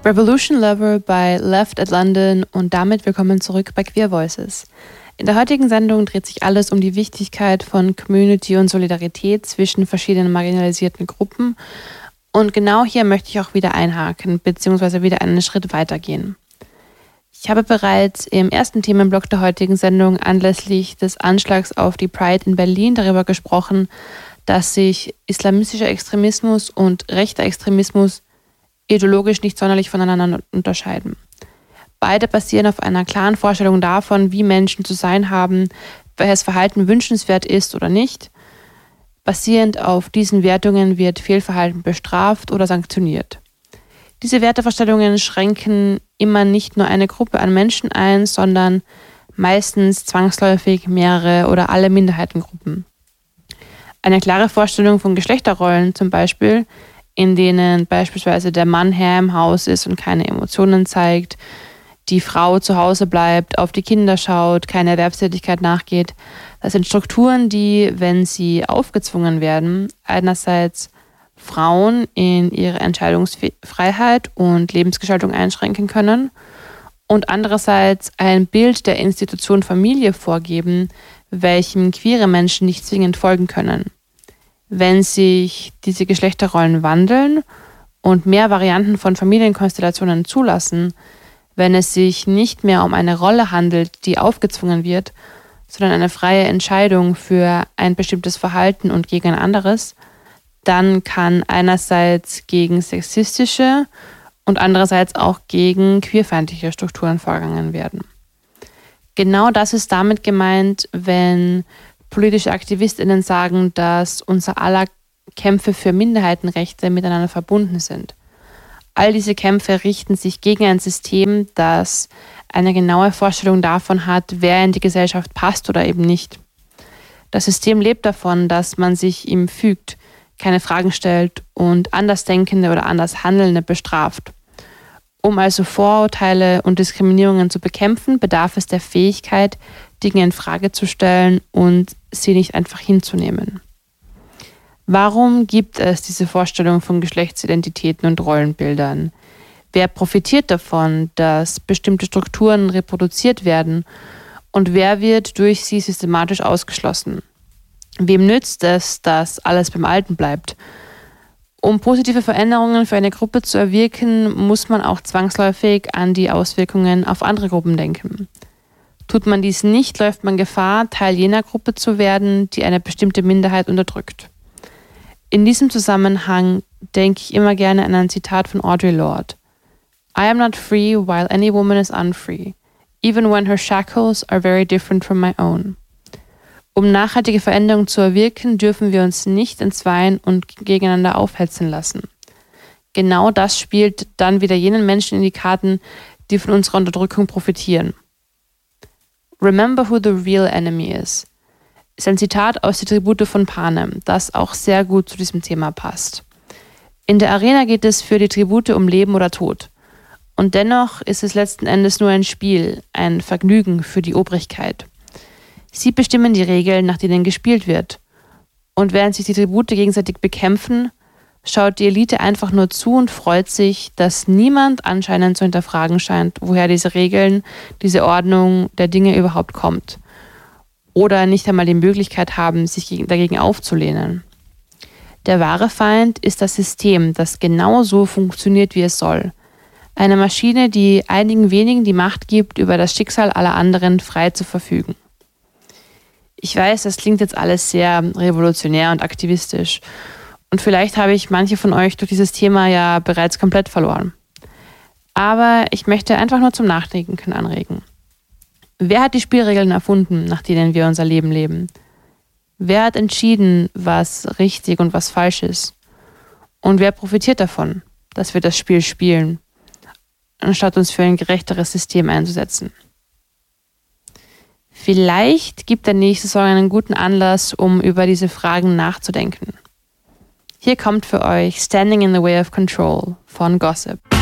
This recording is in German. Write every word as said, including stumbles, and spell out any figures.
Revolution Lover bei Left at London und damit willkommen zurück bei Queer Voices. In der heutigen Sendung dreht sich alles um die Wichtigkeit von Community und Solidarität zwischen verschiedenen marginalisierten Gruppen. Und genau hier möchte ich auch wieder einhaken, beziehungsweise wieder einen Schritt weitergehen. Ich habe bereits im ersten Themenblock der heutigen Sendung anlässlich des Anschlags auf die Pride in Berlin darüber gesprochen, dass sich islamistischer Extremismus und rechter Extremismus ideologisch nicht sonderlich voneinander unterscheiden. Beide basieren auf einer klaren Vorstellung davon, wie Menschen zu sein haben, welches Verhalten wünschenswert ist oder nicht. Basierend auf diesen Wertungen wird Fehlverhalten bestraft oder sanktioniert. Diese Wertevorstellungen schränken immer nicht nur eine Gruppe an Menschen ein, sondern meistens zwangsläufig mehrere oder alle Minderheitengruppen. Eine klare Vorstellung von Geschlechterrollen zum Beispiel, in denen beispielsweise der Mann Herr im Haus ist und keine Emotionen zeigt, die Frau zu Hause bleibt, auf die Kinder schaut, keine Erwerbstätigkeit nachgeht. Das sind Strukturen, die, wenn sie aufgezwungen werden, einerseits Frauen in ihre Entscheidungsfreiheit und Lebensgestaltung einschränken können und andererseits ein Bild der Institution Familie vorgeben, welchem queere Menschen nicht zwingend folgen können. Wenn sich diese Geschlechterrollen wandeln und mehr Varianten von Familienkonstellationen zulassen, wenn es sich nicht mehr um eine Rolle handelt, die aufgezwungen wird, sondern eine freie Entscheidung für ein bestimmtes Verhalten und gegen ein anderes, dann kann einerseits gegen sexistische und andererseits auch gegen queerfeindliche Strukturen vorgegangen werden. Genau das ist damit gemeint, wenn politische AktivistInnen sagen, dass unser aller Kämpfe für Minderheitenrechte miteinander verbunden sind. All diese Kämpfe richten sich gegen ein System, das eine genaue Vorstellung davon hat, wer in die Gesellschaft passt oder eben nicht. Das System lebt davon, dass man sich ihm fügt, keine Fragen stellt und Andersdenkende oder anders Handelnde bestraft. Um also Vorurteile und Diskriminierungen zu bekämpfen, bedarf es der Fähigkeit, Dinge in Frage zu stellen und sie nicht einfach hinzunehmen. Warum gibt es diese Vorstellung von Geschlechtsidentitäten und Rollenbildern? Wer profitiert davon, dass bestimmte Strukturen reproduziert werden und wer wird durch sie systematisch ausgeschlossen? Wem nützt es, dass alles beim Alten bleibt? Um positive Veränderungen für eine Gruppe zu erwirken, muss man auch zwangsläufig an die Auswirkungen auf andere Gruppen denken. Tut man dies nicht, läuft man Gefahr, Teil jener Gruppe zu werden, die eine bestimmte Minderheit unterdrückt. In diesem Zusammenhang denke ich immer gerne an ein Zitat von Audre Lorde. I am not free while any woman is unfree, even when her shackles are very different from my own. Um nachhaltige Veränderungen zu erwirken, dürfen wir uns nicht entzweien und gegeneinander aufhetzen lassen. Genau das spielt dann wieder jenen Menschen in die Karten, die von unserer Unterdrückung profitieren. Remember who the real enemy is. Ist ein Zitat aus der Tribute von Panem, das auch sehr gut zu diesem Thema passt. In der Arena geht es für die Tribute um Leben oder Tod. Und dennoch ist es letzten Endes nur ein Spiel, ein Vergnügen für die Obrigkeit. Sie bestimmen die Regeln, nach denen gespielt wird. Und während sich die Tribute gegenseitig bekämpfen, schaut die Elite einfach nur zu und freut sich, dass niemand anscheinend zu hinterfragen scheint, woher diese Regeln, diese Ordnung der Dinge überhaupt kommt. Oder nicht einmal die Möglichkeit haben, sich dagegen aufzulehnen. Der wahre Feind ist das System, das genau so funktioniert, wie es soll. Eine Maschine, die einigen wenigen die Macht gibt, über das Schicksal aller anderen frei zu verfügen. Ich weiß, das klingt jetzt alles sehr revolutionär und aktivistisch. Und vielleicht habe ich manche von euch durch dieses Thema ja bereits komplett verloren. Aber ich möchte einfach nur zum Nachdenken anregen. Wer hat die Spielregeln erfunden, nach denen wir unser Leben leben? Wer hat entschieden, was richtig und was falsch ist? Und wer profitiert davon, dass wir das Spiel spielen, anstatt uns für ein gerechteres System einzusetzen? Vielleicht gibt der nächste Song einen guten Anlass, um über diese Fragen nachzudenken. Hier kommt für euch Standing in the Way of Control von Gossip.